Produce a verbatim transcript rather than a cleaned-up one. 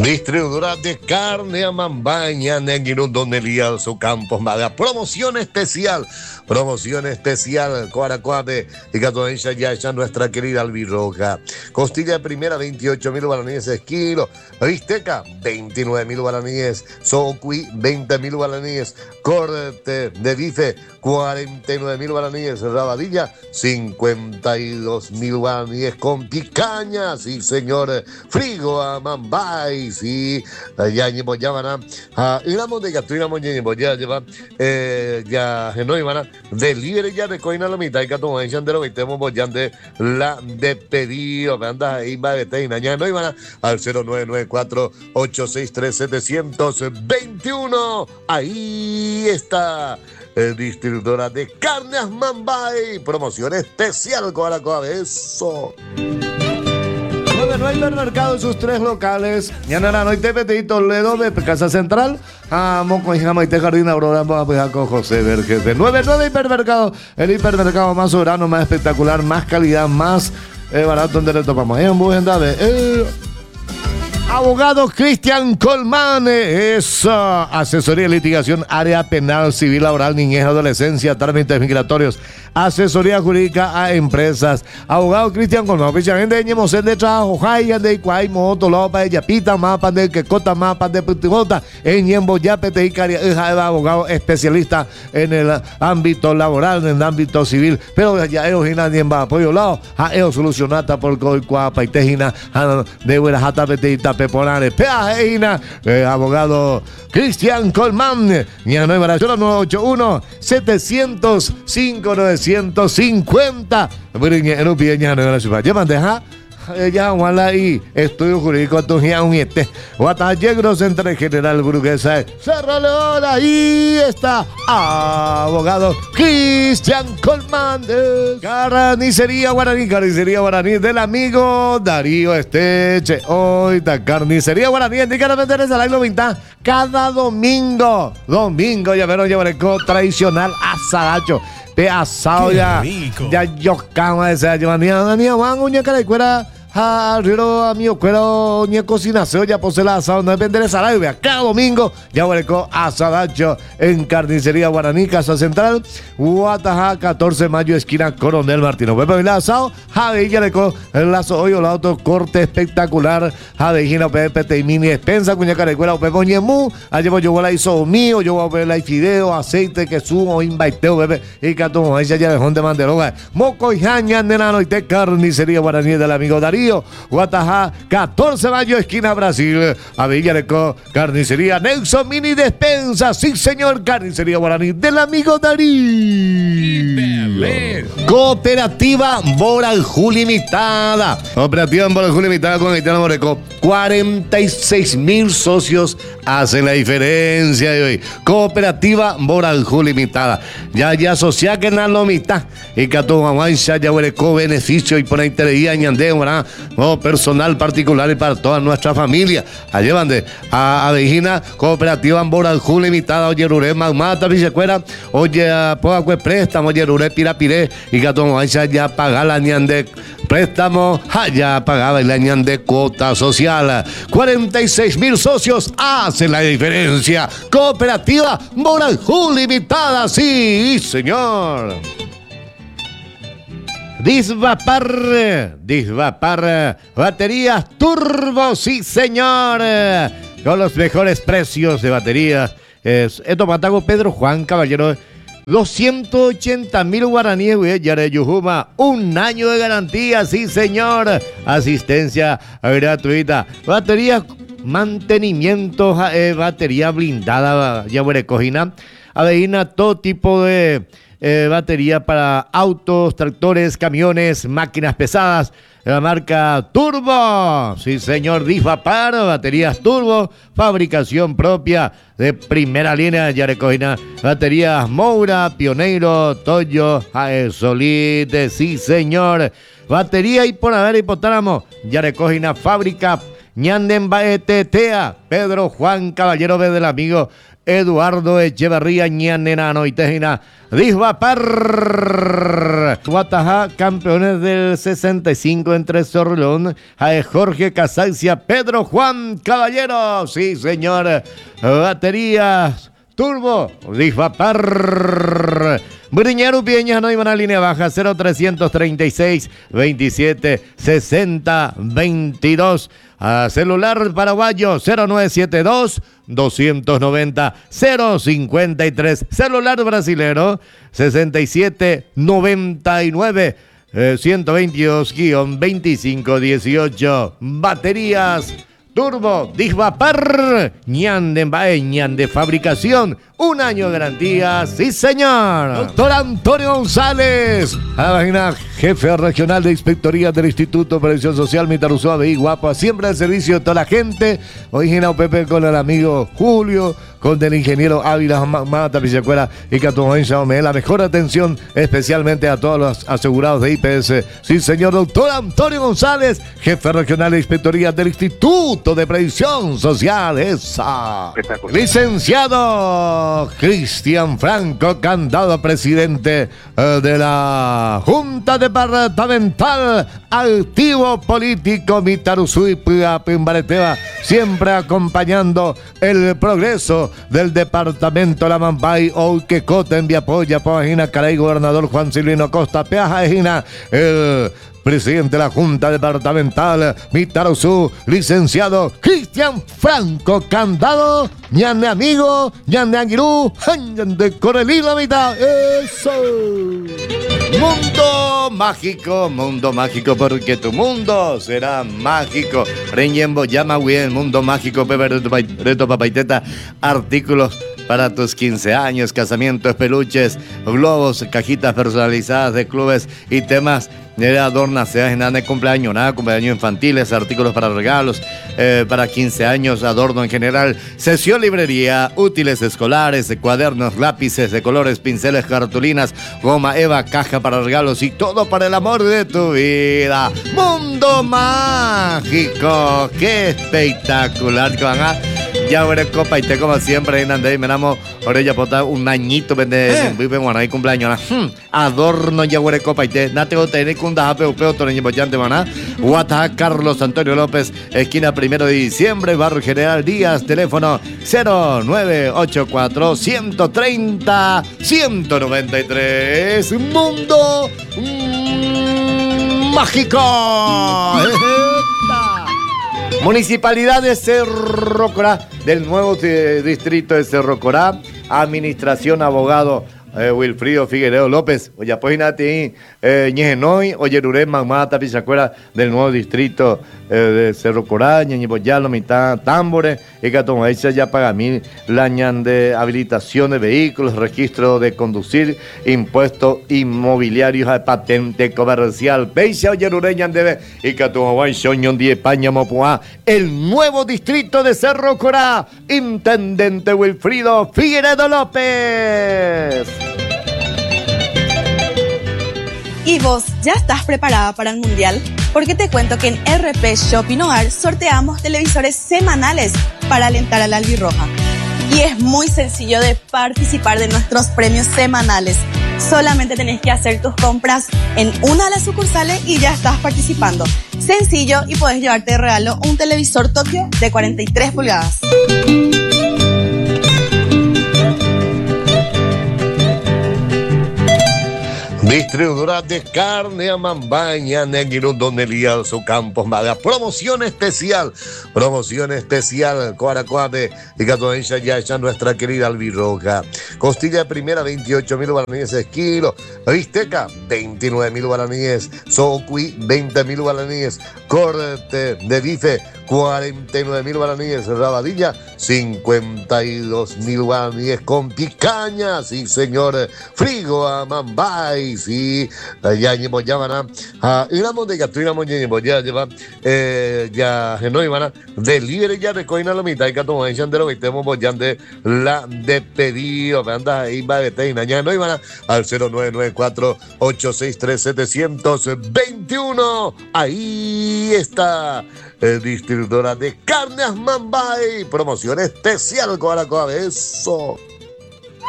Distribuidora de carne a Mambaña, Nenguirun, donde Elías, su Campos Maga. Promoción especial, promoción especial. Coaracuate y Catoencha ya hecha nuestra querida albirroja. Costilla de primera, veintiocho mil balaníes el kilo. Bisteca, veintinueve mil balaníes. Socuí, veinte mil balaníes. Corte de bife, cuarenta y nueve mil balaníes. Rabadilla, cincuenta y dos mil balaníes con picaña. Sí, señor. Frigo a Mambay. Sí, ya ya van a iramos de gastrina ya lleva ya no iban a delivery ya de coina la mitad y que toman chandero que estemos bollando la de pedido me anda ahí va de teina ya no iban al cero nueve nueve cuatro ocho seis tres siete dos uno. Ahí está el distribuidora de carnes Mambay, promoción especial con la eso. No hay hipermercado en sus tres locales. Ya no hay T P T y Toledo de Casa Central. Amo con Jamaite Jardín Aurora. Vamos a con José Verges de nueve nueve Hipermercado. El hipermercado más soberano, más espectacular, más calidad, más eh, barato donde le topamos. En Bujendave. Eh. Abogado Cristian Colman, es uh, asesoría de litigación, área penal, civil, laboral, niñez, adolescencia, trámites migratorios, asesoría jurídica a empresas. Abogado Cristian Colman, oficialmente ñemos de trabajo, jaya de iguay, moto, lopa, yapita, mapa de que cota, mapa de putimota, en ñembo, yapete y caria, abogado especialista en el ámbito laboral, en el ámbito civil, pero ya ellos y nadie va apoyo lado, a ellos solucionata por coicuapa y tejina, de buena jata, petita, Peponare, Peajeina, eh, abogado Cristian Colman, ya no hay nueve ocho uno, siete cero cinco, nueve cinco cero. Llaman de ja. Ya wala y estudio jurídico tu ya un este Guatayegro Centro General Burguesa Cerro León. Ahí está abogado Cristian Colman. Carnicería Guaraní, carnicería Guaraní del amigo Darío Esteche. Hoy la carnicería Guaraní indica vender esa la mitad cada domingo. Domingo ya verán llevar el tradicional asadacho. Pe asado ya, ya yo cama de esa lleva ni a ni a van uña cara de cuera a río a mi cuero ni a cocina se ya pose la asado no depende de salario vea cada domingo ya hueco asadacho en carnicería Guaraní Casa Central Guataja catorce de mayo esquina Coronel Martino Pepe el asado Javi ya le el lazo hoy o la auto corte espectacular Javi Gina Pepe te mini despensa cuña cara de cuera o Pepe ñemu allí voy yo la hizo mío yo voy a ver la fideo aceite que sumo inviteo Pepe y cato ella ya dejó de manderoga moco y jaña nena y te carnicería Guaraní del amigo Darío Guatajá, catorce de mayo, esquina Brasil, Avillareco, carnicería Nelson Mini Despensa, sí señor, carnicería Guaraní del amigo Darío. Cooperativa Boranjú Limitada, Cooperativa Boranjú Limitada con Haitiano Moreco, cuarenta y seis mil socios hacen la diferencia de hoy. Cooperativa Boranjú Limitada, ya ya asocia que na lo mitad, y que a tu mamá ya huereco beneficio y por ahí te leía ñandé, ¿verdad? Oh, personal particular y para toda nuestra familia. Allí van de a Avejina, Cooperativa Boranjú Limitada, oye Ruré, Magmata, Vicecuera, oye Poacue Préstamo, oye Ruré, Pirapiré, y que a tu mamá ya paga la ñandé préstamo, ya pagaba la ñandé cuota social. cuarenta y seis mil socios hacen la diferencia. Cooperativa Boranjú Limitada, sí, señor. Disvapar, Disvapar, baterías turbo, sí señor, con los mejores precios de baterías. Es, esto Matago Pedro Juan Caballero, doscientos ochenta mil guaraníes, güey, Yareyujuma, un año de garantía, sí señor, asistencia gratuita, baterías, mantenimiento, eh, batería blindada, ya güey, cojina, aveína, todo tipo de... Eh, batería para autos, tractores, camiones, máquinas pesadas, la marca Turbo, sí señor, Disvapar, baterías Turbo, fabricación propia de primera línea, ya recogina, baterías Moura, Pioneiro, Toyo, Aesolite, sí señor, batería Hiponavera, Hipotálamo, ya recogina, fábrica Ñanden Baetetea, Pedro Juan Caballero del amigo Eduardo Echeverría Ñanenano y Tejina Disbapar. Guataja, campeones del sesenta y cinco entre Sorlón, a Jorge Casancia, Pedro Juan Caballero. Sí, señor. Baterías Turbo Disbapar. Briñero Pieña no iban a línea baja cero trescientos treinta y seis veintisiete sesenta veintidós. A celular paraguayo cero nueve siete dos doscientos noventa cero cincuenta y tres. Celular brasilero sesenta y siete noventa y nueve ciento veintidós veinticinco dieciocho. Baterías Turbo Disbapar, ñan de embae, ñan de fabricación, un año de garantía, sí señor. Doctor Antonio González, página jefe regional de inspectoría del Instituto de Previsión Social, Mitaruzúa, Veí, Guapa, siempre al servicio de toda la gente. Original Pepe con el amigo Julio, con el ingeniero Ávila Mata Pichacuera y Catumoense Ome, la mejor atención especialmente a todos los asegurados de I P S. Sí señor, doctor Antonio González, jefe regional de inspectoría del Instituto de Previsión Social, esa. Licenciado Cristian Franco Candado, presidente eh, de la Junta Departamental, activo político Mitaruzú Pimbareteva, siempre acompañando el progreso del departamento La Mambay, Ouquecote, en Viapoya, Pagina, Caray, gobernador Juan Silvino Costa, Peaja, Ejina, el presidente de la Junta Departamental Mitaruzú, licenciado Cristian Franco Candado, ñane amigo, ñane aguirú, de Corelí la mitad. Eso. Mundo mágico, mundo mágico, porque tu mundo será mágico. Reñembo llama bien, mundo mágico, Pepe Reto Papaiteta, artículos para tus quince años, casamientos, peluches, globos, cajitas personalizadas de clubes y temas de adornas, seas nada de cumpleaños, nada, cumpleaños infantiles, artículos para regalos, eh, para quince años, adorno en general, sesión librería, útiles escolares, cuadernos, lápices de colores, pinceles, cartulinas, goma eva, caja para regalos y todo para el amor de tu vida. Mundo mágico, qué espectacular que van a. Ya veré copa y te como siempre en André, me damos orella pota un añito vende vive bueno ahí cumpleaños hmm. Adorno ya veré copa y te nate o tener con da peo peo toreño bollante maná. Guata Carlos Antonio López, esquina primero de diciembre, Barrio General Díaz, teléfono cero nueve ocho cuatro uno tres cero uno nueve tres. Mundo mm, mágico. Municipalidad de Cerro Corá, del nuevo eh, distrito de Cerro Corá, administración abogado eh, Wilfrido Figueiredo López, oye pues nati eh, ñejenoi, oye Ruré Mamata Pichacuera, del nuevo distrito eh, de Cerro Corá, ñeñiboyalo mitad tambores, y que hecha ya paga mil lañan de habilitación de vehículos, registro de conducir, impuestos inmobiliarios a patente comercial, Beisha oye Ruré debe y que soñón de España Mopuá, el nuevo distrito de Cerro Corá, intendente Wilfrido Figueiredo López. ¿Y vos ya estás preparada para el Mundial? Porque te cuento que en R P Shopping Hogar sorteamos televisores semanales para alentar a la albirroja. Y es muy sencillo de participar de nuestros premios semanales. Solamente tenés que hacer tus compras en una de las sucursales y ya estás participando. Sencillo, y podés llevarte de regalo un televisor Tokio de cuarenta y tres pulgadas. Distribuidora de carne Amambaña, Neguirundo, Nelías, Campos Maga. Promoción especial, promoción especial. Coaracoate y Catoencha ya ya nuestra querida albirroja. Costilla de primera, veintiocho mil guaraníes el kilo. Bisteca, veintinueve mil guaraníes. Socuí, veinte mil guaraníes. Corte de bife, cuarenta y nueve mil guaraníes. Rabadilla, cincuenta y dos mil guaraníes con picaña. Sí, señor. Frigo Amambay. Sí, ya ni mollaba a íbamos de gato ni mollaba lleva eh ya no iban a delivery ya de coina la mitad y que tomó en chandero y temo bollante la de pedido anda ahí va de teina ya no iban al cero nueve nueve cuatro ocho seis tres siete dos uno. Ahí está eh, distribuidora de carnes Mambay. Promoción especial, Coaracoa. Eso.